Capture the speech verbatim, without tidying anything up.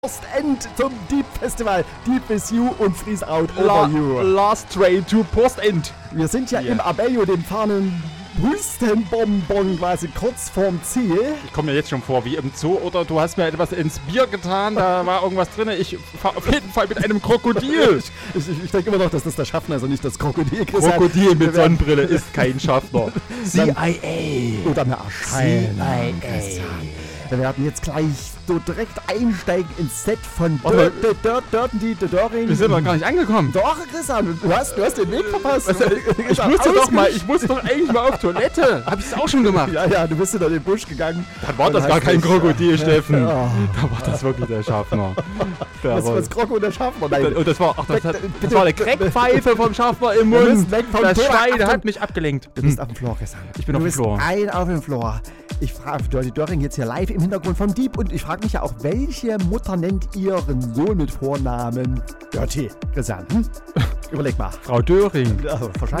Postend zum Deep Festival. Deep is you und Freeze out La, over you. Last train to Postend. Wir sind ja Yeah. im Abellio, dem fahrenden Hustenbonbon, quasi kurz vorm Ziel. Ich komme mir jetzt schon vor wie im Zoo, oder du hast mir etwas ins Bier getan, da war irgendwas drin. Ich fahre auf jeden Fall mit einem Krokodil. Ich, ich, ich denke immer noch, dass das der Schaffner ist und nicht das Krokodil. Christian. Krokodil mit Wir werden- Sonnenbrille ist kein Schaffner. C I A. Oder eine Erscheinung. C I A. Christian. Wir werden jetzt gleich so direkt einsteigen ins Set von Warte. Dirt, Dirt, Dirt, Dirty, The Döring. Wir sind noch gar nicht angekommen. Doch, Christian, du hast, du hast den Weg verpasst. Was, ich musste doch mal, ich musste doch eigentlich mal auf Toilette. Hab ich's auch schon gemacht. Ja, ja, du bist in den Busch gegangen. Dann war Und das gar hast kein dich- Krokodil, Steffen. Ja. Da war das wirklich der Schaffner. Der Was, war, was Kroko und der Schaffner? Nein. und das war, ach, das, hat, Bitte, das war eine Crackpfeife vom Schaffner im Wir Mund. müssen weg vom Das Thema. Schwein Achtung. hat mich abgelenkt. Du bist auf dem Floor, Christian. Ich bin du auf dem bist Floor. ein auf dem Floor. Ich frage Dirty Döring jetzt hier live im Hintergrund vom Dieb und ich frage mich ja auch, welche Mutter nennt ihren Sohn mit Vornamen Dirty? Christian, hm? Überleg mal. Frau Döring. Ja, wahrscheinlich.